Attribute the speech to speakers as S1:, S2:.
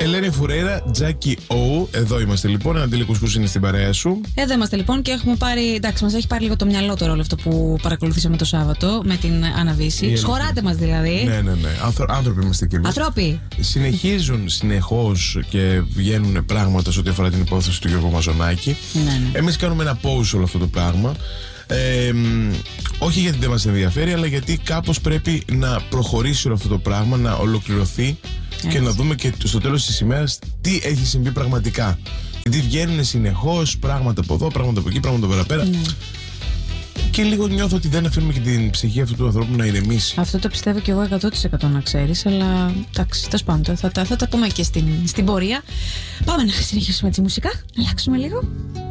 S1: Ελένη Φουρέιρα, Τζάκι Ο. Εδώ είμαστε λοιπόν. Αντίλη Κουσκούς είναι στην παρέα σου.
S2: Εδώ είμαστε λοιπόν και έχουμε πάρει. Εντάξει, μας έχει πάρει λίγο το μυαλό τώρα όλο αυτό που παρακολουθήσαμε το Σάββατο με την Αναβίση. Σχωράτε μας δηλαδή.
S1: Ναι. Άνθρωποι είμαστε κι εμείς.
S2: Ανθρώποι.
S1: Συνεχίζουν συνεχώς και βγαίνουν πράγματα σε ό,τι αφορά την υπόθεση του Γιώργου Μαζονάκη.
S2: Ναι.
S1: Εμείς κάνουμε ένα pause σε όλο αυτό το πράγμα. Όχι γιατί δεν μας ενδιαφέρει, αλλά γιατί κάπως πρέπει να προχωρήσει όλο αυτό το πράγμα, να ολοκληρωθεί. Έτσι. Και να δούμε και στο τέλος της ημέρας τι έχει συμβεί πραγματικά. Γιατί βγαίνουν συνεχώς πράγματα από εδώ, πράγματα από εκεί, πράγματα από παραπέρα. Ναι. Και λίγο νιώθω ότι δεν αφήνουμε και την ψυχή αυτού του ανθρώπου να ηρεμήσει. Αυτό
S2: το πιστεύω και εγώ 100% να ξέρεις. Αλλά εντάξει, τέλος πάντων, θα τα πούμε και στην πορεία. Πάμε να συνεχίσουμε τη μουσικά, να αλλάξουμε λίγο.